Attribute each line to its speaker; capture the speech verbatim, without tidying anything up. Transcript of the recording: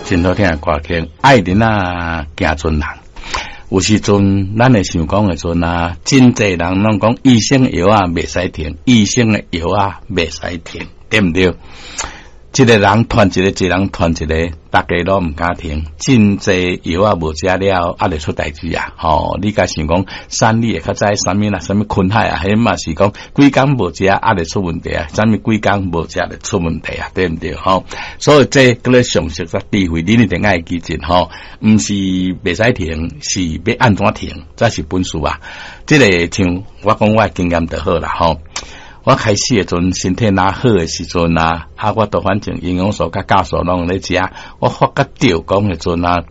Speaker 1: 真好听的歌曲，爱人啊，行船人。有时阵，咱会想讲的阵啊，真侪人拢讲医生的药啊，袂使停，医生的药啊，袂使停，对不对？一个人传一个，一个人传一个，大家都唔敢停。真侪药啊无食了，啊会出代志啊！吼，你甲想讲山里会较知啥物啦，啥物昆海啊，迄嘛是讲几工无食啊会出问题啊，啥物几工无食会出问题啊，对毋对？吼，所以这个咧常识甲智慧，你一定爱记住吼，毋是袂使停，是要安怎停，这是本事啊！这个像我讲我的经验就好啦，吼。我开始诶阵身体若好诶时阵啊，啊，我都反正营养素甲酵素拢咧食，我发觉到讲诶阵啊。